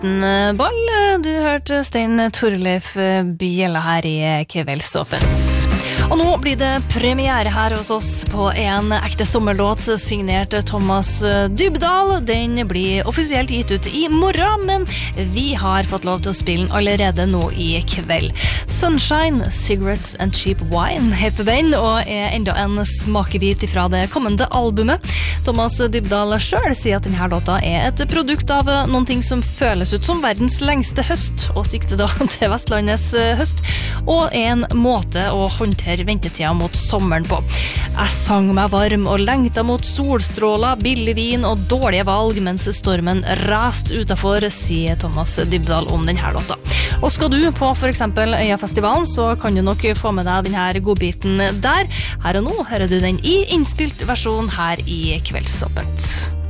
liten ball. Du hørte Stein Torleif Bjella her i Kveldsåpent. Og nå blir det premiere her hos oss på en ekte sommerlåt signert Thomas Dybdahl. Den blir offisielt gitt ut i morgen, men vi har fått lov til å spille den allerede nå i kveld. Sunshine, Cigarettes and Cheap Wine heter den, og er enda en smakebit fra det kommende albumet. Thomas Dybdahl selv sier at denne låta er et produkt av noen ting som føles ut som verdens lengste høst, og sikter da til Vestlandets høst, og en måte å håndtere ventetida mot sommeren på. Jeg sang meg varm og lengta mot solstråler, billig vin og dårlige valg mens stormen rast utenfor, sier Thomas Dybdahl om denne låta. Og skal du på for eksempel Øyafestivalen, så kan du nok få med deg denne godbiten der. Her og nå hører du den i innspilt versjon her i Kveldsåpent.